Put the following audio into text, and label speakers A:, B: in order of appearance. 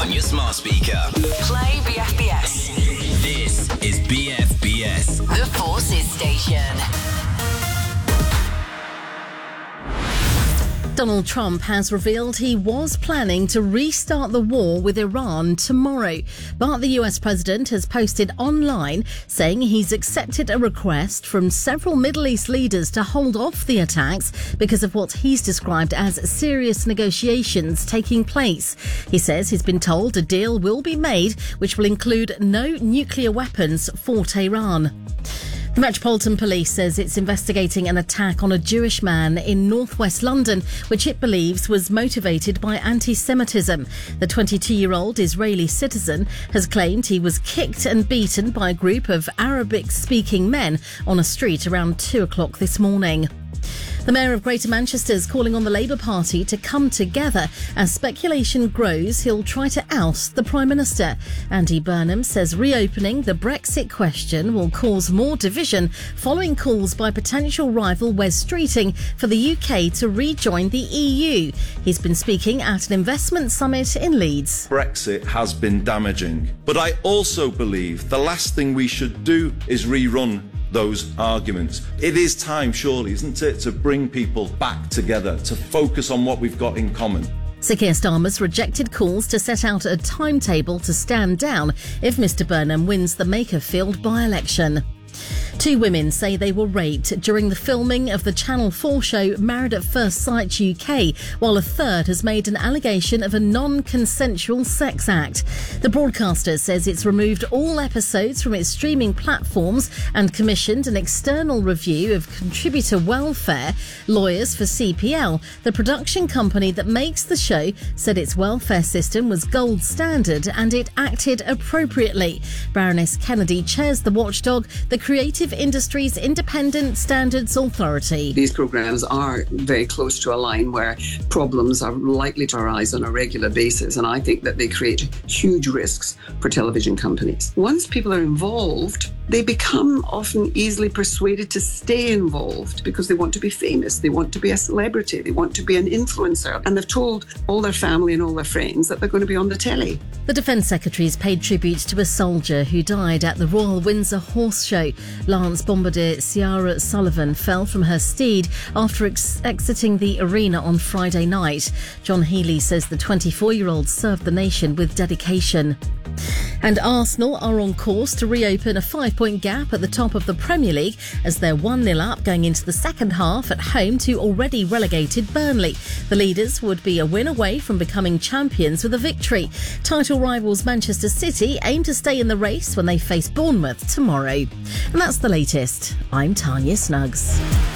A: on your smart speaker.
B: Play BFBS.
A: This is BFBS.
B: The Forces Station.
C: Donald Trump has revealed he was planning to restart the war with Iran tomorrow. But the US president has posted online saying he's accepted a request from several Middle East leaders to hold off the attacks because of what he's described as serious negotiations taking place. He says he's been told a deal will be made which will include no nuclear weapons for Tehran. The Metropolitan Police says it's investigating an attack on a Jewish man in northwest London, which it believes was motivated by anti-Semitism. The 22-year-old Israeli citizen has claimed he was kicked and beaten by a group of Arabic-speaking men on a street around 2 o'clock this morning. The Mayor of Greater Manchester is calling on the Labour Party to come together. As speculation grows, he'll try to oust the Prime Minister. Andy Burnham says reopening the Brexit question will cause more division following calls by potential rival Wes Streeting for the UK to rejoin the EU. He's been speaking at an investment summit in Leeds.
D: Brexit has been damaging, but I also believe the last thing we should do is rerun those arguments. It is time, surely, isn't it, to bring people back together, to focus on what we've got in common.
C: Sir Keir Starmer's rejected calls to set out a timetable to stand down if Mr Burnham wins the Makerfield by-election. 2 women say they were raped during the filming of the Channel 4 show Married at First Sight UK, while a third has made an allegation of a non-consensual sex act. The broadcaster says it's removed all episodes from its streaming platforms and commissioned an external review of contributor welfare. Lawyers for CPL, the production company that makes the show, said its welfare system was gold standard and it acted appropriately. Baroness Kennedy chairs the watchdog, the Creative Industries Independent Standards Authority.
E: These programmes are very close to a line where problems are likely to arise on a regular basis, and I think that they create huge risks for television companies. Once people are involved, they become often easily persuaded to stay involved because they want to be famous, they want to be a celebrity, they want to be an influencer, and they've told all their family and all their friends that they're going to be on the telly.
C: The Defence Secretary's paid tribute to a soldier who died at the Royal Windsor Horse Show. Lance Bombardier Ciara Sullivan fell from her steed after exiting the arena on Friday night. John Healy says the 24-year-old served the nation with dedication. And Arsenal are on course to reopen a 5-point gap at the top of the Premier League as they're 1-0 up going into the second half at home to already relegated Burnley. The leaders would be a win away from becoming champions with a victory. Title rivals Manchester City aim to stay in the race when they face Bournemouth tomorrow. And that's the latest. I'm Tanya Snuggs.